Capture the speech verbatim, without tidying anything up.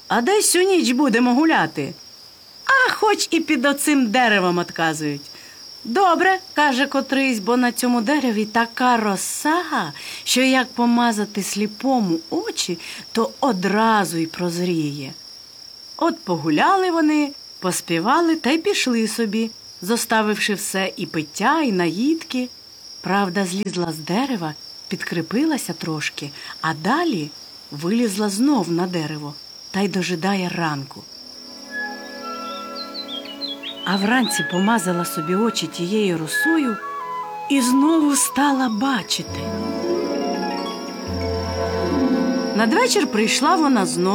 а де сю ніч будемо гуляти? А хоч і під оцим деревом, отказують. Добре, каже котрийсь, бо на цьому дереві така роса, що як помазати сліпому очі, то одразу й прозріє. От погуляли вони, поспівали та й пішли собі, зоставивши все і пиття, і наїдки. Правда, злізла з дерева, підкріпилася трошки, а далі вилізла знов на дерево та й дожидає ранку. А вранці помазала собі очі тією росою і знову стала бачити. Надвечір прийшла вона знову.